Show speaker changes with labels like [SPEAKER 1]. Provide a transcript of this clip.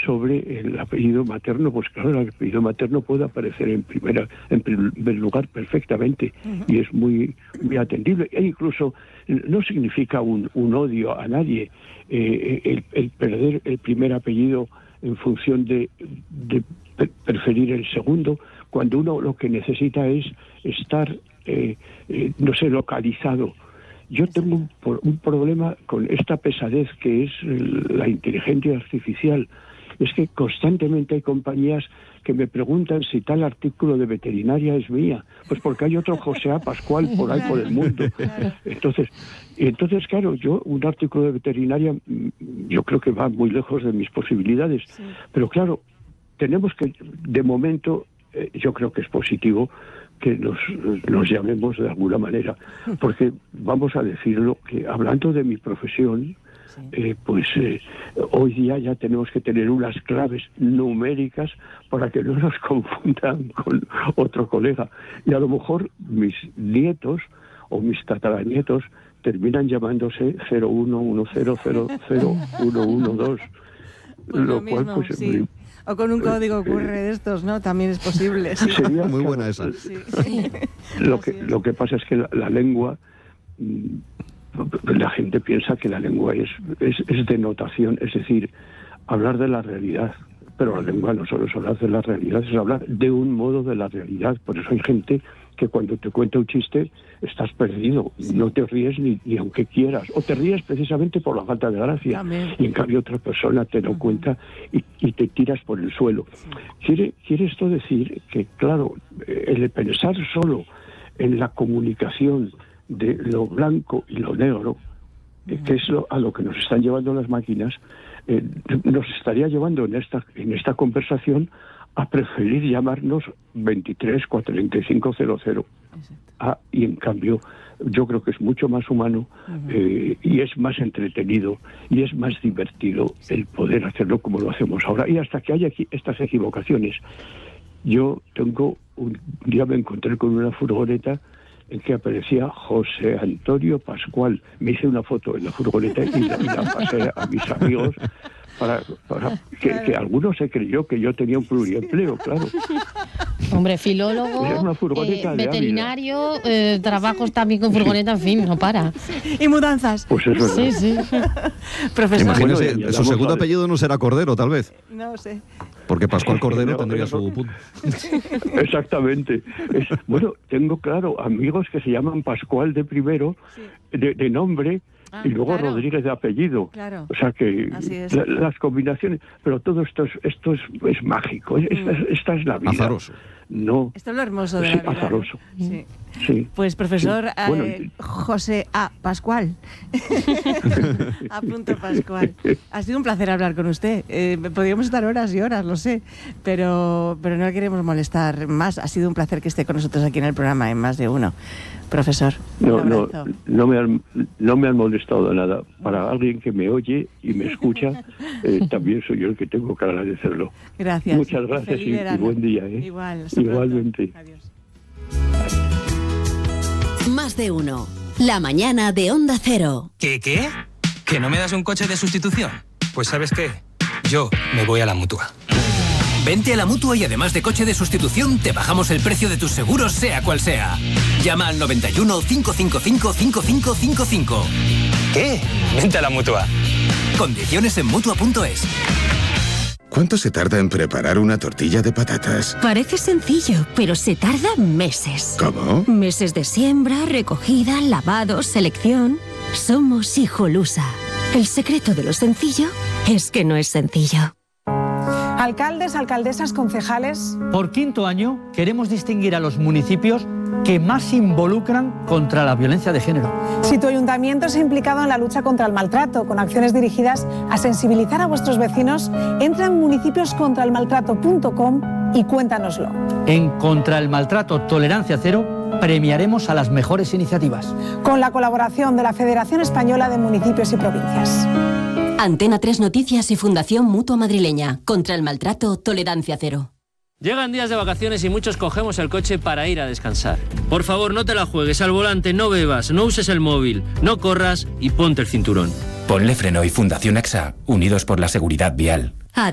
[SPEAKER 1] sobre el apellido materno. Pues claro, el apellido materno puede aparecer en primer lugar perfectamente, y es muy, muy atendible. E incluso no significa un odio a nadie el perder el primer apellido en función de preferir el segundo, cuando uno lo que necesita es estar, localizado. Yo tengo un problema con esta pesadez que es la inteligencia artificial. Es que constantemente hay compañías que me preguntan si tal artículo de veterinaria es mía. Pues porque hay otro José A. Pascual por ahí por el mundo. Entonces, claro, yo un artículo de veterinaria, yo creo que va muy lejos de mis posibilidades. Sí. Pero claro, tenemos que, de momento, yo creo que es positivo que nos llamemos de alguna manera, porque vamos a decirlo, que hablando de mi profesión, hoy día ya tenemos que tener unas claves numéricas para que no nos confundan con otro colega, y a lo mejor mis nietos o mis tataranietos terminan llamándose 011000112, lo cual
[SPEAKER 2] mismo, pues sí. O con un código QR de estos, ¿no? También es posible. Sí.
[SPEAKER 1] Sería
[SPEAKER 3] muy buena esa.
[SPEAKER 2] Sí.
[SPEAKER 1] Lo que pasa es que la lengua, la gente piensa que la lengua es denotación, es decir, hablar de la realidad. Pero la lengua no solo es hablar de la realidad, es hablar de un modo de la realidad. Por eso hay gente que cuando te cuenta un chiste estás perdido, no te ríes ni aunque quieras, o te ríes precisamente por la falta de gracia. Amén. Y en cambio otra persona te lo cuenta y te tiras por el suelo. Quiere esto decir que, claro, el pensar solo en la comunicación de lo blanco y lo negro, que es a lo que nos están llevando las máquinas, nos estaría llevando en esta conversación a preferir llamarnos 23-4500. Y en cambio yo creo que es mucho más humano, y es más entretenido y es más divertido el poder hacerlo como lo hacemos ahora. Y hasta que haya aquí estas equivocaciones, yo un día me encontré con una furgoneta en que aparecía José Antonio Pascual. Me hice una foto en la furgoneta y la pasé a mis amigos para que alguno se creyó que yo tenía un pluriempleo, claro.
[SPEAKER 4] Hombre, filólogo, veterinario, trabajos también con furgoneta, en fin, no para.
[SPEAKER 2] Y mudanzas.
[SPEAKER 1] Pues eso es.
[SPEAKER 4] Sí.
[SPEAKER 3] Profesor. Imagínese, su segundo apellido no será Cordero, tal vez.
[SPEAKER 2] No sé.
[SPEAKER 3] Porque Pascual Cordero tendría su punto.
[SPEAKER 1] Exactamente. Bueno, tengo, claro, amigos que se llaman Pascual de primero, de nombre, y luego Rodríguez de apellido.
[SPEAKER 2] Claro.
[SPEAKER 1] O sea que las combinaciones, pero todo esto es mágico. Esta es la vida.
[SPEAKER 3] Azaroso.
[SPEAKER 1] No.
[SPEAKER 2] Esto es lo hermoso de la vida.
[SPEAKER 1] Azaroso.
[SPEAKER 2] Sí.
[SPEAKER 1] Sí.
[SPEAKER 2] Pues profesor José A. Pascual. A. Pascual. Ha sido un placer hablar con usted. Podríamos estar horas y horas, lo sé, pero no queremos molestar más. Ha sido un placer que esté con nosotros aquí en el programa, en Más de Uno. Profesor.
[SPEAKER 1] No me han molestado nada. Para alguien que me oye y me escucha, también soy yo el que tengo que agradecerlo.
[SPEAKER 2] Gracias.
[SPEAKER 1] Muchas gracias y buen día. Igualmente.
[SPEAKER 2] Adiós.
[SPEAKER 5] Más de Uno. La mañana de Onda Cero.
[SPEAKER 6] ¿Qué? ¿Que no me das un coche de sustitución? Pues ¿sabes qué? Yo me voy a la Mutua. Vente a la Mutua y además de coche de sustitución, te bajamos el precio de tus seguros, sea cual sea. Llama al 91 555 5555. ¿Qué? Vente a la Mutua. Condiciones en Mutua.es.
[SPEAKER 7] ¿Cuánto se tarda en preparar una tortilla de patatas?
[SPEAKER 5] Parece sencillo, pero se tarda meses.
[SPEAKER 7] ¿Cómo?
[SPEAKER 5] Meses de siembra, recogida, lavado, selección. Somos Hijolusa. El secreto de lo sencillo es que no es sencillo.
[SPEAKER 8] Alcaldes, alcaldesas, concejales.
[SPEAKER 9] Por quinto año queremos distinguir a los municipios que más se involucran contra la violencia de género.
[SPEAKER 8] Si tu ayuntamiento se ha implicado en la lucha contra el maltrato, con acciones dirigidas a sensibilizar a vuestros vecinos, entra en municipioscontraelmaltrato.com y cuéntanoslo.
[SPEAKER 9] En Contra el Maltrato Tolerancia Cero premiaremos a las mejores iniciativas.
[SPEAKER 8] Con la colaboración de la Federación Española de Municipios y Provincias.
[SPEAKER 5] Antena 3 Noticias y Fundación Mutua Madrileña. Contra el Maltrato Tolerancia Cero.
[SPEAKER 10] Llegan días de vacaciones y muchos cogemos el coche para ir a descansar. Por favor, no te la juegues al volante, no bebas, no uses el móvil, no corras y ponte el cinturón.
[SPEAKER 11] Ponle Freno y Fundación AXA, unidos por la seguridad vial.